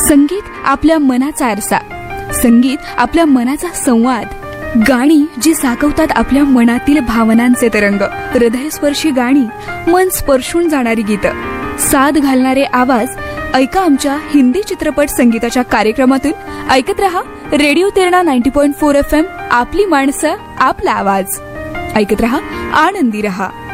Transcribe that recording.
संगीत आपल्या मनाचा आरसा, संगीत आपल्या मनाचा संवाद, गाणी जी साकवतात आपल्या मनातील भावनांचे तरंग, हृदयस्पर्शी गाणी, मन स्पर्शून जाणारी गीतं, साद घालणारे आवाज. ऐका आमच्या हिंदी चित्रपट संगीताच्या कार्यक्रमातून. ऐकत रहा रेडिओ तेरणा 90.4 FM, आपली माणसं, आपला आवाज. ऐकत रहा, आनंदी रहा.